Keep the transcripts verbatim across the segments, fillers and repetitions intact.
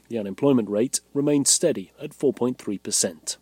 The unemployment rate remained steady at four point three percent.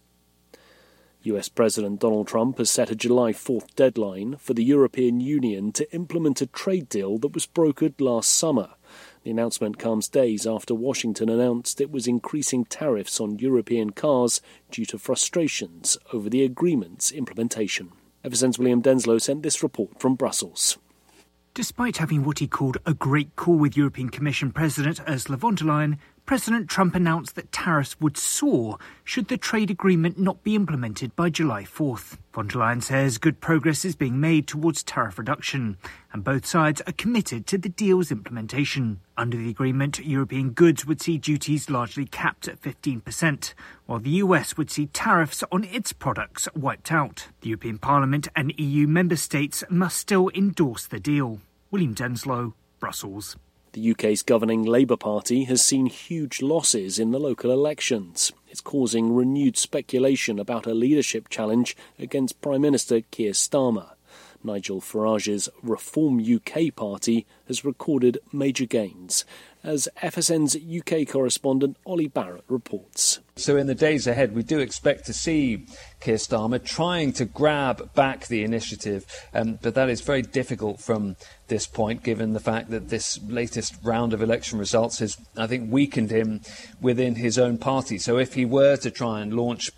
U S President Donald Trump has set a July fourth deadline for the European Union to implement a trade deal that was brokered last summer. The announcement comes days after Washington announced it was increasing tariffs on European cars due to frustrations over the agreement's implementation. F S N's William Denslow sent this report from Brussels. Despite having what he called a great call with European Commission President Ursula von der Leyen, President Trump announced that tariffs would soar should the trade agreement not be implemented by July fourth. Von der Leyen says good progress is being made towards tariff reduction, and both sides are committed to the deal's implementation. Under the agreement, European goods would see duties largely capped at fifteen percent, while the U S would see tariffs on its products wiped out. The European Parliament and E U member states must still endorse the deal. William Denslow, Brussels. The U K's governing Labour Party has seen huge losses in the local elections. It's causing renewed speculation about a leadership challenge against Prime Minister Keir Starmer. Nigel Farage's Reform U K party has recorded major gains, as F S N's U K correspondent Ollie Barrett reports. So in the days ahead, we do expect to see Keir Starmer trying to grab back the initiative, um, but that is very difficult from this point, given the fact that this latest round of election results has, I think, weakened him within his own party. So if he were to try and launch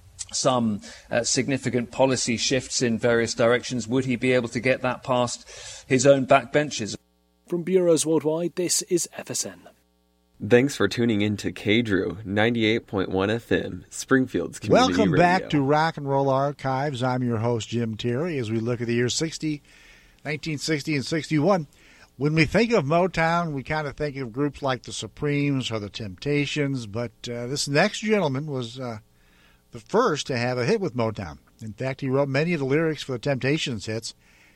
some uh, significant policy shifts in various directions, would he be able to get that past his own backbenchers? From bureaus worldwide, this is F S N. Thanks for tuning in to K D R U ninety-eight point one F M, Springfield's community Welcome radio. back to Rock and Roll Archives. I'm your host, Jim Terry, as we look at the years sixty, nineteen sixty and sixty-one. When we think of Motown, we kind of think of groups like the Supremes or the Temptations, but uh, this next gentleman was uh, the first to have a hit with Motown. In fact, he wrote many of the lyrics for the Temptations hits.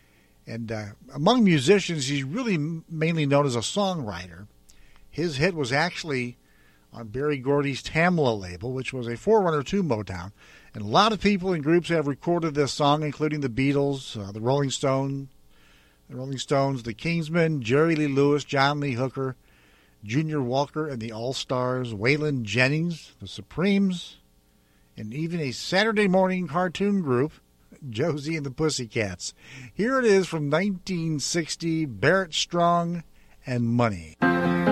And uh, among musicians, he's really mainly known as a songwriter. His hit was actually on Berry Gordy's Tamla label, which was a forerunner to Motown. And a lot of people and groups have recorded this song, including the Beatles, uh, the Rolling Stones, the Rolling Stones, the Kingsmen, Jerry Lee Lewis, John Lee Hooker, Junior Walker and the All-Stars, Waylon Jennings, the Supremes, and even a Saturday morning cartoon group, Josie and the Pussycats. Here it is from nineteen sixty, Barrett Strong and Money.